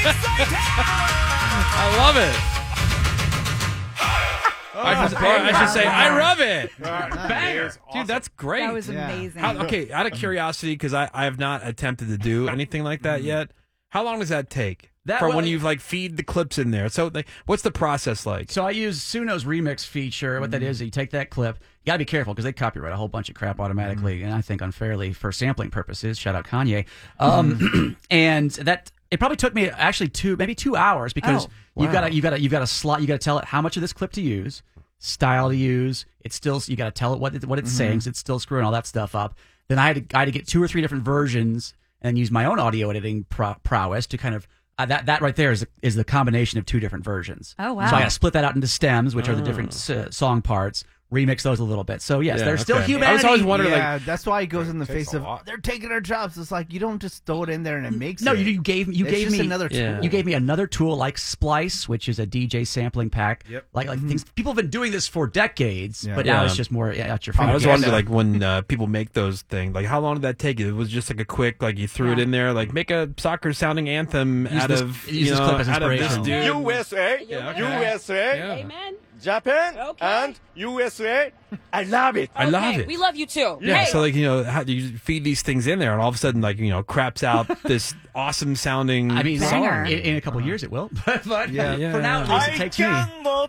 I love it. I should say, I love it. Banger. Dude, that's great. That was amazing. Okay, out of curiosity, because I have not attempted to do anything like that yet, how long does that take? When you feed the clips in there. So what's the process like? So I use Suno's remix feature. What that is, you take that clip. You got to be careful because they copyright a whole bunch of crap automatically, and I think unfairly for sampling purposes. Shout out Kanye. And that it probably took me actually maybe 2 hours because you've got to slot. You got to tell it how much of this clip to use, style to use. It's still you got to tell it what it's saying. So it's still screwing all that stuff up. Then I had to get 2 or 3 different versions and use my own audio editing prowess to kind of. That right there is the combination of 2 different versions. Oh, wow. So I got to split that out into stems, which are the different song parts, remix those a little bit. So, yes, there's still humanity. I was always wondering, that's why he goes in the face of, they're taking our jobs. It's like, you don't just throw it in there and it makes it. No, you gave me another tool. You gave me another tool like Splice, which is a DJ sampling pack. Yep. Like things, people have been doing this for decades, but now it's just more at your I was fingertips. wondering, when people make those things, how long did that take you? It was just a quick, you threw it in there, make a soccer-sounding anthem Use this clip as out of this inspiration. dude. USA, USA, Japan, and USA. I love it. I love it. We love you too. Yeah, Hey. so how do you feed these things in there, and all of a sudden, craps out this awesome sounding I mean, song. in a couple of years it will, but for Yeah. now at least it takes me. cannot